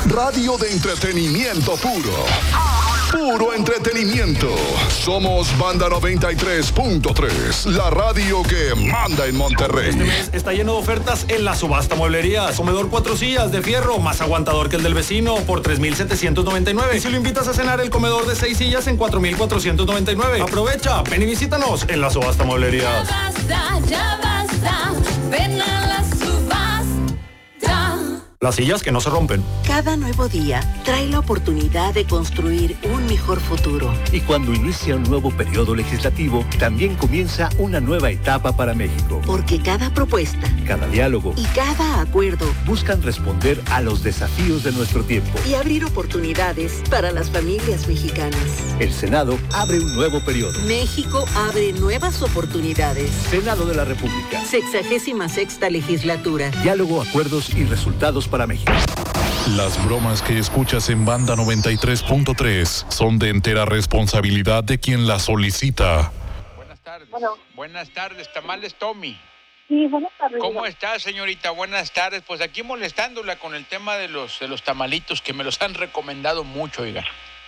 Radio de entretenimiento puro. Puro entretenimiento. Somos Banda 93.3, la radio que manda en Monterrey. Este mes está lleno de ofertas en la subasta mueblería. Comedor 4 sillas de fierro, más aguantador que el del vecino, por 3,799. Y si lo invitas a cenar, el comedor de 6 sillas en 4,499. Aprovecha, ven y visítanos en la subasta mueblería. Ya basta, ven a la subasta. Las sillas que no se rompen. Cada nuevo día trae la oportunidad de construir un mejor futuro. Y cuando inicia un nuevo periodo legislativo, también comienza una nueva etapa para México. Porque cada propuesta, cada diálogo y cada acuerdo buscan responder a los desafíos de nuestro tiempo y abrir oportunidades para las familias mexicanas. El Senado abre un nuevo periodo. México abre nuevas oportunidades. Senado de la República. 66ª legislatura. Diálogo, acuerdos y resultados para México. Las bromas que escuchas en Banda 93.3 son de entera responsabilidad de quien las solicita. Buenas tardes. Bueno. Buenas tardes, Tamales Tommy. Sí, buenas tardes. ¿Cómo está, señorita? Buenas tardes. Pues aquí molestándola con el tema de los tamalitos que me los han recomendado mucho, oiga.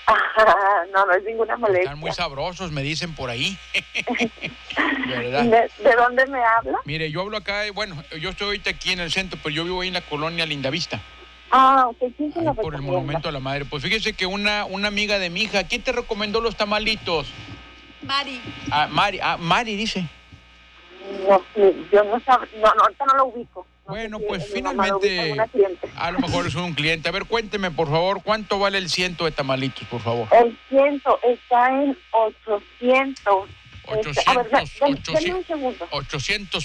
No es ninguna molestia. Están muy sabrosos, me dicen por ahí. ¿Verdad? ¿De dónde me habla? Mire, yo hablo acá, bueno, yo estoy ahorita aquí en el centro, pero yo vivo ahí en la colonia Lindavista. Ok, ¿quién se lo Por el recomienda? Monumento a la Madre. Pues fíjese que una amiga de mi hija, ¿quién te recomendó los tamalitos? Mari. Mari dice. No, yo no sabía, ahorita no lo ubico. No Bueno, sé si pues mi mamá lo ubica, finalmente, una cliente. a lo mejor es un cliente. A ver, cuénteme, por favor, ¿cuánto vale el 100 de tamalitos, por favor? El 100 está en 800. 800, A ver, dame 800, un segundo. 800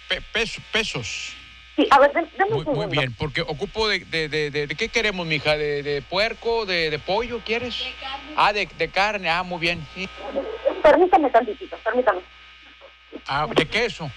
pesos. Sí, a ver, dame un Muy segundo. bien, porque ocupo de ¿qué queremos, mija? ¿De puerco, de pollo, quieres? De carne, muy bien, sí. Permítame tantitito, permítame. De queso.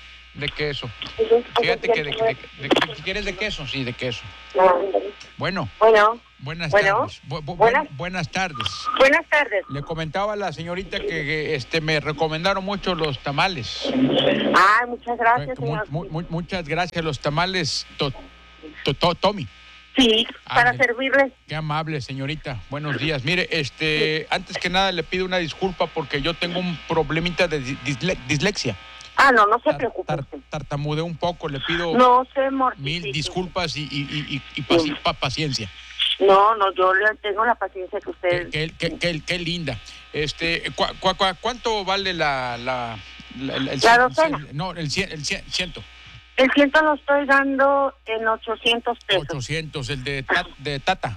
Fíjate que ¿quieres de queso? Sí, de queso. Bueno. Buenas tardes. Buenas tardes. Buenas tardes. Le comentaba a la señorita que me recomendaron mucho los tamales. Muchas gracias, señor. Muchas gracias. Los tamales Tommy. Sí, para servirles. Qué amable, señorita. Buenos días. Mire, antes que nada le pido una disculpa porque yo tengo un problemita de dislexia. No se preocupe. Tartamudeé un poco, le pido no se mortifique. 1000 disculpas y paciencia. No, yo le tengo la paciencia que usted... Qué linda. ¿Cuánto vale la docena? No, el ciento. El 100 lo estoy dando en 800 pesos. 800, el de Tata,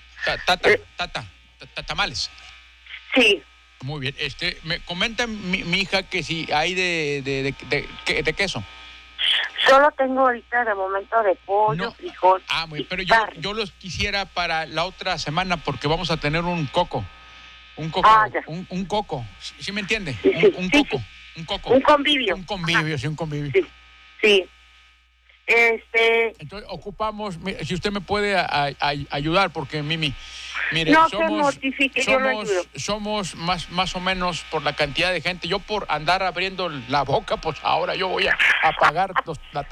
tamales. Sí. Muy bien. Me comenta mi hija que si hay de queso. Solo tengo ahorita de momento de pollo, frijol. Muy bien, pero yo los quisiera para la otra semana porque vamos a tener un coco. Un coco. ¿Sí me entiende? Sí, un coco. Un convivio. Un convivio, sí, un convivio. Sí. Entonces ocupamos, si usted me puede ayudar, porque Mimi, mire, no se mortifique, yo lo ayudo. Somos más o menos por la cantidad de gente. Yo por andar abriendo la boca, pues ahora yo voy a pagar la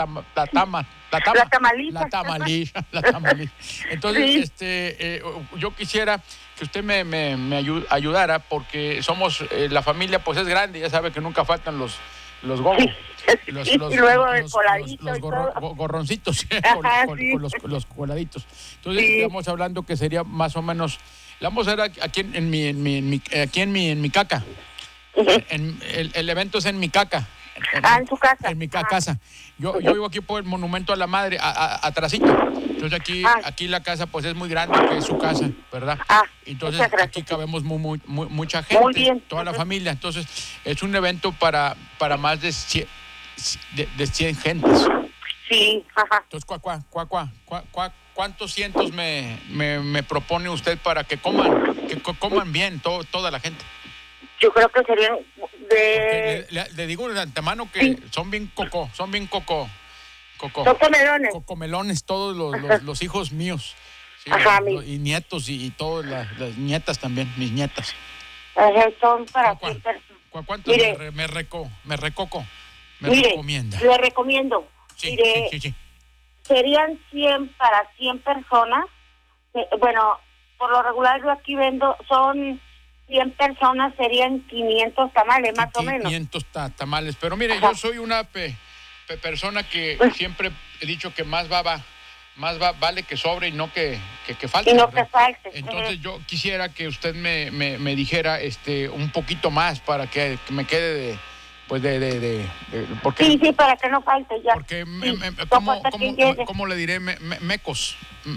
tamaliza. Entonces, yo quisiera que usted me ayudara, porque somos, la familia pues es grande, ya sabe que nunca faltan los gogos. Y luego el coladito los gorroncitos con los coladitos. Entonces estamos hablando que sería más o menos, la vamos a hacer aquí en mi caca. El evento es en mi caca. En su casa. En mi casa. Yo vivo aquí por el Monumento a la Madre, atrasito. Entonces aquí la casa pues es muy grande, que es su casa, ¿verdad? Entonces aquí cabemos mucha gente, muy bien. Toda la familia. Entonces es un evento para más de 100 gentes. Sí, Entonces, ¿cuántos cientos me propone usted para que coman bien toda la gente? Yo creo que serían le digo de antemano que son bien coco. Son comelones. Cocomelones todos los hijos míos. Sí, y nietos y todas las nietas también, mis nietas. Son para ¿Cuánto me recomienda? Le recomiendo. Sí. Serían 100 para 100 personas Bueno, por lo regular yo aquí vendo, son 100 personas, serían 500 tamales, más o menos. 500 tamales. Pero mire, yo soy una persona que siempre he dicho que más vale que sobre y no que falte. Y no ¿verdad? que falte. Entonces yo quisiera que usted me dijera un poquito más para que me quede porque, sí, para que no falte ya. Porque Sí, ¿cómo le diré? Mecos.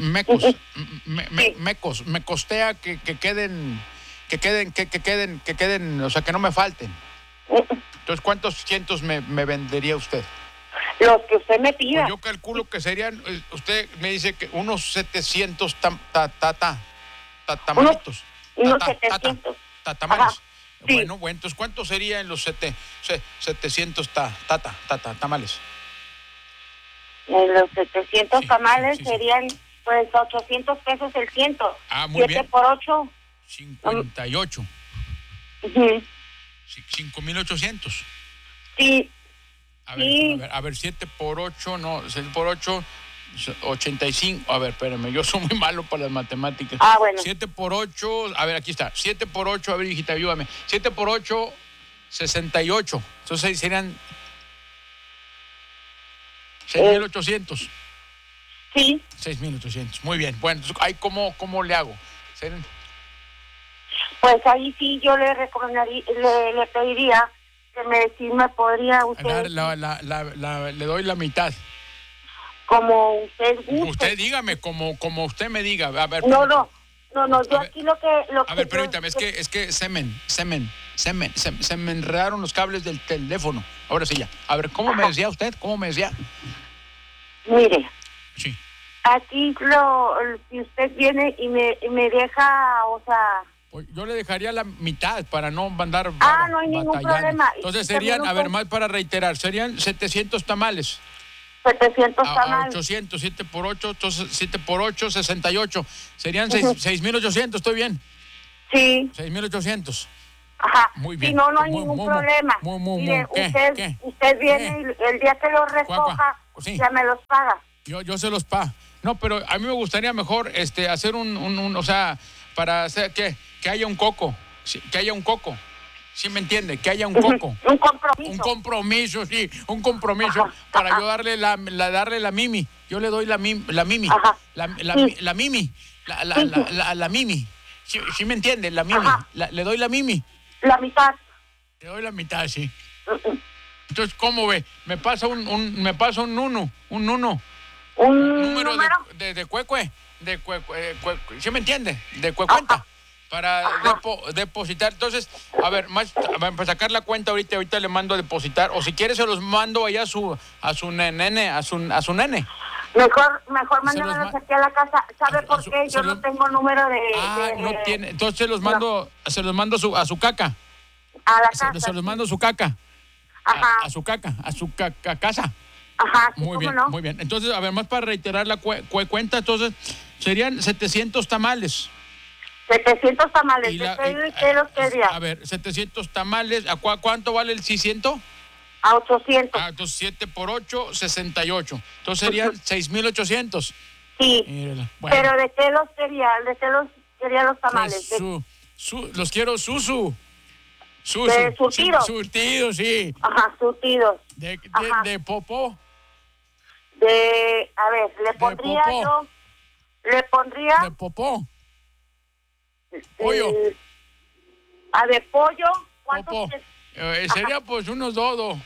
Me costea que queden, o sea, que no me falten. Entonces, ¿cuántos cientos me vendería usted? Los que usted me pida. Pues yo calculo que serían, usted me dice que unos 700 tamalitos. Unos 700. Tamales. Sí. Bueno, entonces, ¿cuánto serían los 700 tamales? Los 700 tamales serían, pues, 800 pesos el ciento. Muy 7 bien. por 8. 58. Uh-huh. 5,800. Sí. A ver, 7 por 8, no, 7 por 8, 85. A ver, espérame, yo soy muy malo para las matemáticas. Bueno. 7 por 8, a ver, aquí está. 7 por 8, a ver, hijita, ayúdame. 7 por 8, 68. Entonces serían 6,800. Sí. 6,800. Muy bien. Bueno, entonces, ahí ¿cómo le hago? Pues ahí sí yo le recomendaría, le pediría que si me podría usted... Le doy la mitad. Como usted guste. Usted dígame, como usted me diga. A ver, No, yo aquí lo que... A ver, permítame, es que se me enredaron los cables del teléfono. Ahora sí ya. A ver, ¿cómo me decía usted? ¿Cómo me decía? Mire. Sí. Aquí si usted viene y me deja, o sea... Pues yo le dejaría la mitad para no andar no hay ningún problema. Entonces serían, a ver, más para reiterar, serían 700 tamales. 700 tamales. 800, 7 por 8, entonces 7 por 8, 68. Serían 6,800, ¿estoy bien? Sí. 6,800. Ajá. Muy bien. Sí, no hay ningún problema. Mire, usted viene y el día que los recoja, sí, ya me los paga. Yo se los pago. No, pero a mí me gustaría mejor hacer o sea, para hacer que haya un coco. Que haya un coco. ¿Sí me entiende? Que haya un coco. Un compromiso. Un compromiso, sí. Un compromiso para yo darle la mimi. Yo le doy la mimi. Ajá. La mimi. La mimi. ¿Sí me entiende? La mimi. Le doy la mimi. La mitad. Le doy la mitad, sí. Entonces, ¿cómo ve? Me pasa un uno. Un número de cuecue. ¿Sí me entiende? De cuenta. Para depositar. Entonces, a ver, para sacar la cuenta ahorita le mando a depositar. O si quiere se los mando allá a su nene. Mejor mándamelos aquí a la casa. ¿Sabe por qué? Yo no tengo número de... no tiene. Entonces se los mando a su caca. A la casa. Se los mando a su caca. Ajá. A su caca, a su casa. Ajá, sí, muy bien, no. muy bien. Entonces, a ver, más para reiterar la cuenta, entonces, serían 700 tamales. 700 tamales. ¿Qué los quería? A ver, 700 tamales. ¿A cuánto vale el 600? A 800. Entonces 7 por 8, 68. Entonces serían 6,800. Sí. Mírala. Bueno. Pero ¿de qué los quería? ¿De qué los quería los tamales? Pues, los quiero Susu. ¿De surtidos? Surtidos, sí. Ajá, surtidos. ¿De popó? A ver, le pondría yo... Le pondría... ¿De popó? Pollo. A ver, pollo. ¿Cuántos? Sería pues unos 200.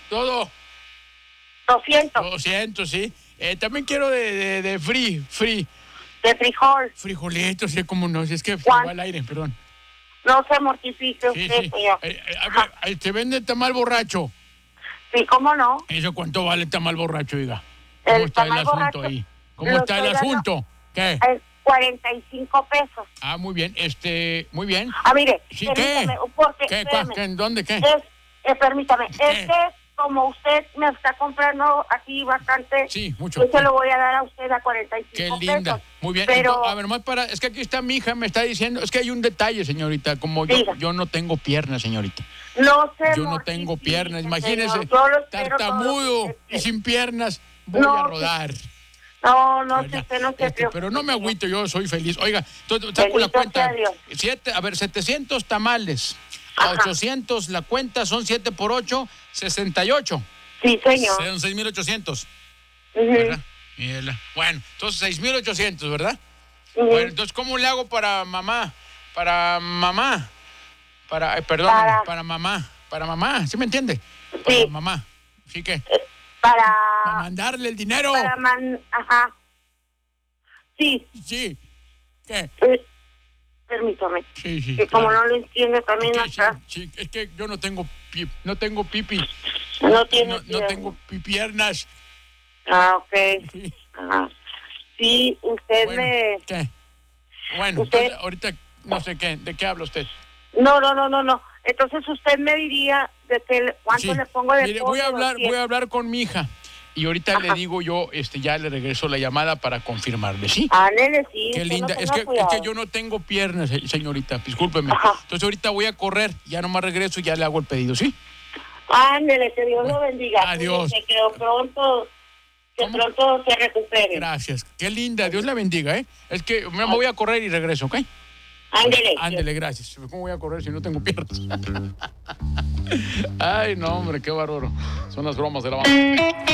200, sí. También quiero de free. De frijol. Frijolito, sí, como no, si es que fue al aire, perdón. No se mortifique usted, sí. señor. ¿Se vende tamal borracho? Sí, ¿cómo no? ¿Eso cuánto vale el tamal borracho, diga? ¿Cómo está el asunto borracho, ahí? ¿Cómo está el asunto? ¿Qué? 45 pesos. Muy bien, muy bien. Mire, sí, permítame, ¿Qué? ¿Dónde, qué? Permítame, como usted me está comprando aquí bastante, sí, mucho. Yo se lo voy a dar a usted a 45 pesos. Qué linda, pesos. Muy bien. Pero, entonces, a ver, más es que aquí está mi hija, me está diciendo, es que hay un detalle, señorita, como yo no tengo piernas, señorita. Yo no tengo piernas, imagínese, tartamudo y sin piernas, voy a rodar. No, si usted no se preocupe. Pero no me agüito, yo soy feliz. Oiga, entonces saco la cuenta. 700 tamales. A 800 la cuenta son 7 por 8, 68. Sí, señor. Son 6,800. Uh-huh. ¿Verdad? Bueno, entonces 6,800, ¿verdad? Uh-huh. Bueno, entonces, ¿cómo le hago para mamá? Para mamá, ¿sí me entiende? Para mamá, ¿sí que? Para mandarle el dinero. Ajá. Sí. Sí. ¿Qué? Permítame. Sí. Que como no lo entiende también acá. Sí, es que yo no tengo pipi. No tengo piernas. Ah, ok. Sí. Ajá. Sí, usted bueno, ¿Qué? Bueno, usted... entonces, ahorita no sé qué. ¿De qué habla usted? No. Entonces usted me diría de que cuánto le pongo de mire, voy a hablar con mi hija. Y ahorita le digo yo, ya le regreso la llamada para confirmarle, ¿sí? Nene, sí. Qué linda. Es que yo no tengo piernas, señorita, discúlpeme. Ajá. Entonces ahorita voy a correr, ya nomás regreso y ya le hago el pedido, ¿sí? Ándele, que Dios lo bendiga. Adiós. Que pronto se recupere. Gracias. Qué linda, Dios la bendiga, ¿eh? Es que me voy a correr y regreso, ¿ok? Ándele, gracias. ¿Cómo voy a correr si no tengo piernas? Ay, no, hombre, qué bárbaro. Son las bromas de la banda.